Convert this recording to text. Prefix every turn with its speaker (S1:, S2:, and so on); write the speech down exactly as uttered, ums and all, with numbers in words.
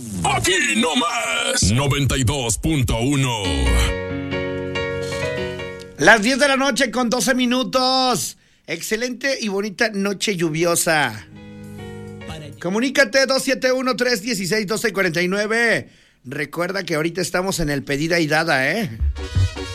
S1: Aquí nomás, noventa y dos punto uno.
S2: Las diez de la noche con doce minutos. Excelente y bonita noche lluviosa. Comunícate dos siete uno, tres uno seis, uno dos cuatro nueve. Recuerda que ahorita estamos en el pedida y dada, ¿eh?